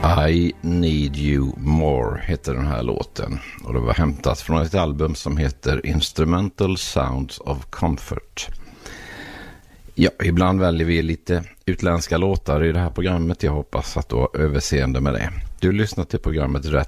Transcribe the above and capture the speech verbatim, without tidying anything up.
I Need You More heter den här låten, och det var hämtat från ett album som heter Instrumental Sounds of Comfort. Ja, ibland väljer vi lite utländska låtar i det här programmet. Jag hoppas att du har överseende med det. Du lyssnar till programmet Rätt